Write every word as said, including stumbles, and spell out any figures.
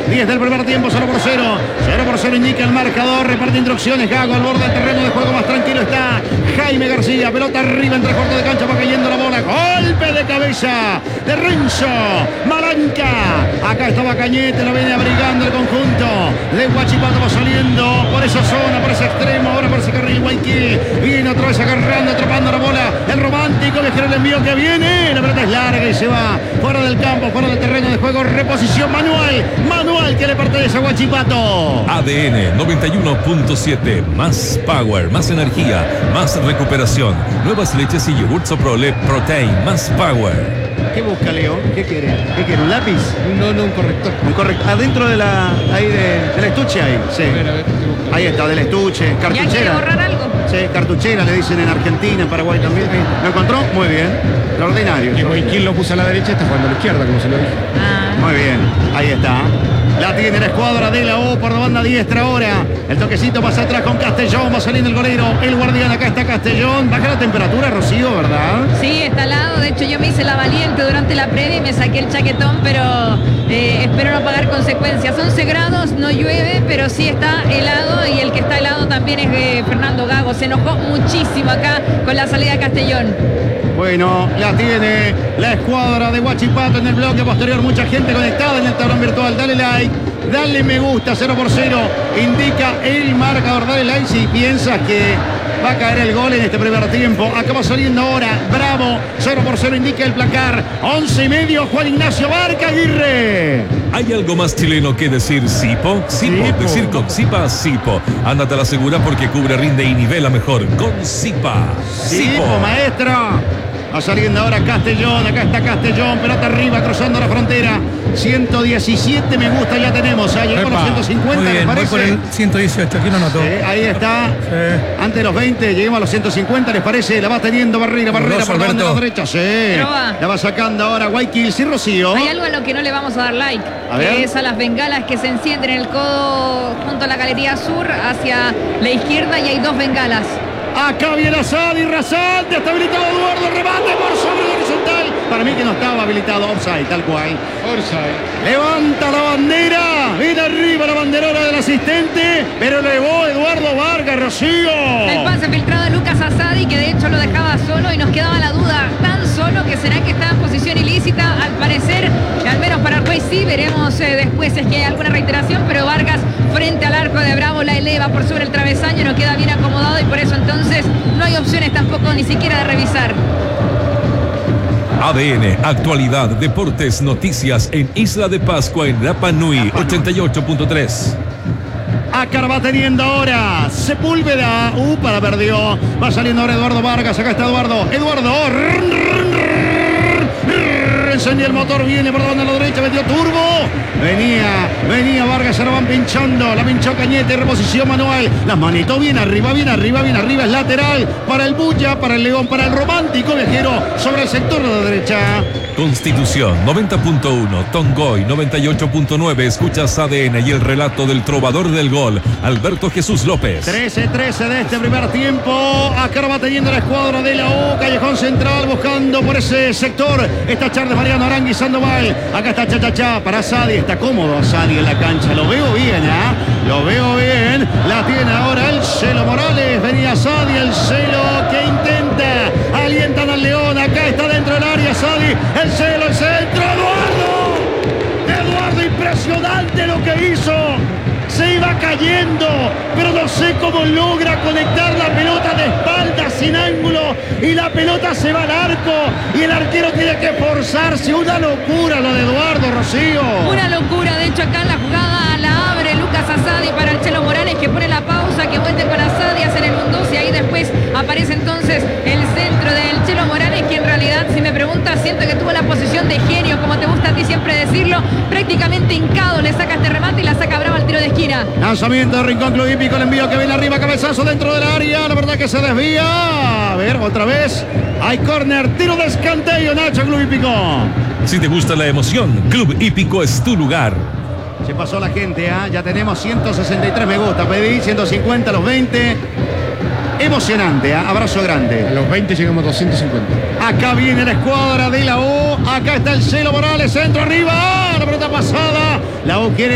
diez del primer tiempo, cero por cero. cero por cero indica el marcador. Reparte instrucciones. Gago al borde del terreno de juego. Más tranquilo está Jaime García. Pelota arriba entre cuarto de cancha. Va cayendo la bola. Golpe de cabeza de Renzo Malanca. Acá estaba Cañete. Lo viene abrigando el conjunto de Huachipato. Va saliendo por esa zona, por ese extremo. Ahora por ese carril Guayaquil. Viene otra vez agarrando, atrapando la bola. El romántico. Viajero el envío que viene. La pelota es larga y se va fuera del campo, fuera del terreno de juego. Reposición manual. Manual que le pertenece a Huachipato. A D N noventa y uno punto siete. Más power, más energía, más recuperación. Nuevas leches y yogurts Soprole Protein. Más power. ¿Qué busca, Leo? ¿Qué quiere? ¿Qué quiere? ¿Un lápiz? No, no, un corrector. Un corrector. Adentro de la. Ahí de, del estuche ahí. Sí. A ver, a ver, ahí está, del estuche. Cartuchera. ¿Ya quiere borrar algo? Sí, cartuchera le dicen en Argentina, en Paraguay también. ¿Lo encontró? Muy bien. Extraordinario. Y Guayaquil lo puso a la derecha, está jugando a la izquierda, como se lo dije. Ah. Muy bien. Ahí está. La tiene la escuadra de la O por la banda diestra ahora. El toquecito más atrás con Castellón. Va saliendo el golero. El guardián. Acá está Castellón. Baja la temperatura, Rocío, ¿verdad? Sí, está al lado. De hecho, yo me hice la valiente durante la previa y me saqué el chaquetón, pero eh, espero no pagar consecuencias. once grados, no llueve, pero sí está helado. Y el que está helado también es eh, Fernando Gago. Se enojó muchísimo acá con la salida de Castellón. Bueno, la tiene la escuadra de Huachipato en el bloque posterior. Mucha gente conectada en el tablón virtual. Dale like, dale me gusta, cero por cero. Indica el marcador. Dale like si piensas que va a caer el gol en este primer tiempo. Acaba saliendo ahora. Bravo, cero por cero indica el placar. once y medio, Juan Ignacio Barca Aguirre. ¿Hay algo más chileno que decir Sipo? Sipo, Sipo. decir con Sipa, Sipo. Ándate a la segura porque cubre, rinde y nivela mejor. Con Sipa. Sipo, maestro. Va saliendo ahora Castellón, acá está Castellón, pelota arriba, cruzando la frontera. ciento diecisiete me gusta, ya tenemos. ¿eh? Llegó a los ciento cincuenta, Muy bien, ¿les voy parece? por el ciento dieciocho, aquí lo noto. Sí, ahí está. Sí. Antes de los veinte, lleguemos a los ciento cincuenta, ¿les parece? La va teniendo Barrera, Barrera Grosso, por la banda de la Alberto. derecha. Sí. Pero va. La va sacando ahora Guayaquil, sí, Rocío. Hay algo a lo que no le vamos a dar like, A ver. que es a las bengalas que se encienden en el codo junto a la galería sur hacia la izquierda y hay dos bengalas. Acá viene Asadi, rasante, está habilitado Eduardo, remate por sobre el horizontal. Para mí que no estaba habilitado, offside, tal cual. Orsay. Levanta la bandera, viene arriba la banderora del asistente, pero elevó Eduardo Vargas, Rocío. El pase filtrado de Lucas Asadi, que de hecho lo dejaba solo y nos quedaba la duda, tan solo que será que está en posición ilícita. Al parecer, al menos para el juez sí, veremos eh, después si es que hay alguna reiteración, pero Vargas frente al arco de Bravo la eleva por sobre el travesaño, no queda bien acomodado y por eso entonces no hay opciones tampoco ni siquiera de revisar. A D N, actualidad, deportes, noticias en Isla de Pascua en Rapa Nui ochenta y ocho punto tres. Acá va teniendo ahora Sepúlveda. Uh, para perdió. Va saliendo ahora Eduardo Vargas. Acá está Eduardo. Eduardo. Encendía el motor. Viene por donde a la derecha. Metió turbo. Venía. Venía Vargas. Se lo van pinchando. La pinchó Cañete. Reposición manual. Las manitos bien arriba. Bien arriba. Bien arriba. Es lateral. Para el Bulla. Para el León. Para el romántico viajero. Sobre el sector de la derecha. Constitución noventa punto uno, Tongoy noventa y ocho punto nueve. Escuchas A D N y el relato del trovador del gol, Alberto Jesús López. trece trece de este primer tiempo. Acá va teniendo la escuadra de la U. Callejón central buscando por ese sector. Está Charles Mariano Arangui Sandoval. Acá está Chachachá para Asadi. Está cómodo Asadi en la cancha. Lo veo bien, ¿ah? ¿eh? Lo veo bien. La tiene ahora el Celo Morales. Venía Asadi, el Celo que intenta. Alientan al León. Acá está dentro del área Asadi. El Celo, el centro. Eduardo. Eduardo, impresionante lo que hizo. Se iba cayendo, pero no sé cómo logra conectar la pelota de espalda sin ángulo y la pelota se va al arco y el arquero tiene que forzarse. Una locura lo de Eduardo, Rocío. Una locura, de hecho acá en la jugada la abre Lucas Asadi para el Chelo Morales, que pone la pausa, que vuelve con Asadi, hacen el uno dos y ahí después aparece entonces el centro del Chelo Morales, que en realidad, si me preguntas, siento que tuvo la posición de genio, como te gusta a ti siempre decirlo, prácticamente hincado, le saca este remate y la saca Bravo al tiro de esquina. Lanzamiento de Rincón Club Hípico, el envío que viene arriba, cabezazo dentro del área, la verdad que se desvía. A ver, otra vez, hay córner, tiro de escanteo, Nacho, Club Hípico. Si te gusta la emoción, Club Hípico es tu lugar. Se pasó la gente, ¿ah? Ya tenemos ciento sesenta y tres me gusta, pedí ciento cincuenta a los veinte. Emocionante, ¿eh? Abrazo grande. A los veinte llegamos a doscientos cincuenta. Acá viene la escuadra de la U. Acá está el Celo Morales, centro arriba. La pelota pasada. La U quiere